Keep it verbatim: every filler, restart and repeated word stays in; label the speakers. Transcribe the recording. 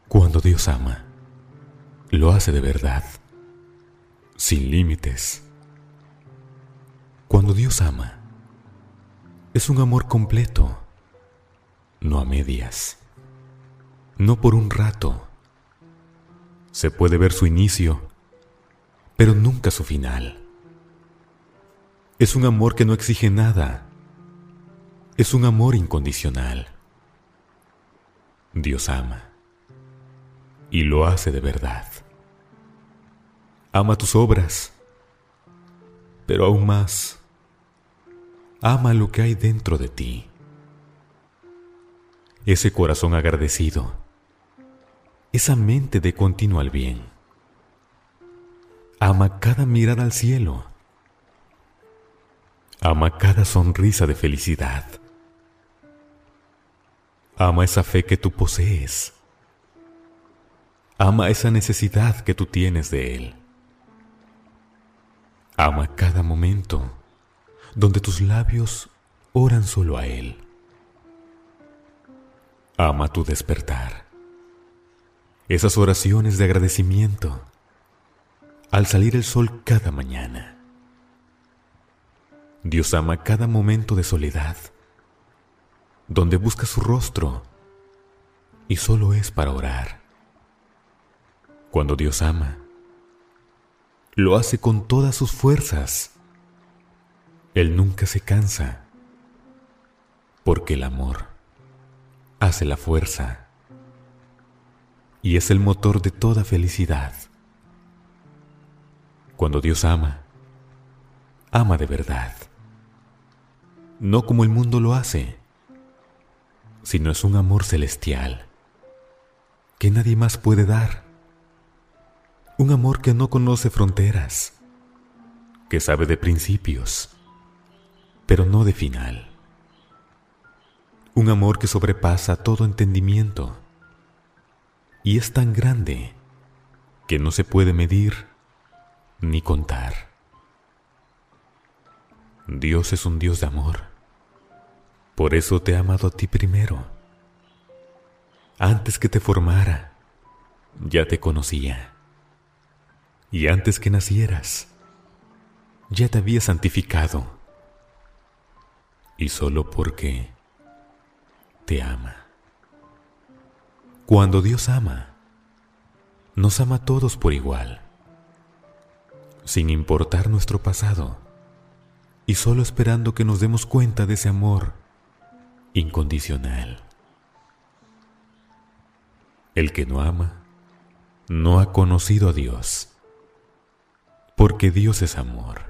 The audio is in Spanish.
Speaker 1: Cuando Dios ama, lo hace de verdad, sin límites. Cuando Dios ama, es un amor completo, no a medias, no por un rato. Se puede ver su inicio, pero nunca su final. Es un amor que no exige nada. Es un amor incondicional. Dios ama, y lo hace de verdad. Ama tus obras, pero aún más, ama lo que hay dentro de ti. Ese corazón agradecido, esa mente de continuo al bien. Ama cada mirada al cielo. Ama cada sonrisa de felicidad. Ama esa fe que tú posees. Ama esa necesidad que tú tienes de Él. Ama cada momento donde tus labios oran solo a Él. Ama tu despertar. Esas oraciones de agradecimiento al salir el sol cada mañana. Dios ama cada momento de soledad, donde busca su rostro y solo es para orar. Cuando Dios ama, lo hace con todas sus fuerzas. Él nunca se cansa, porque el amor hace la fuerza y es el motor de toda felicidad. Cuando Dios ama, ama de verdad. No como el mundo lo hace, sino es un amor celestial que nadie más puede dar. Un amor que no conoce fronteras, que sabe de principios, pero no de final. Un amor que sobrepasa todo entendimiento y es tan grande que no se puede medir ni contar. Dios es un Dios de amor. Por eso te ha amado a ti primero. Antes que te formara, ya te conocía. Y antes que nacieras, ya te había santificado. Y solo porque te ama. Cuando Dios ama, nos ama a todos por igual, sin importar nuestro pasado, y solo esperando que nos demos cuenta de ese amor incondicional. El que no ama, no ha conocido a Dios, porque Dios es amor.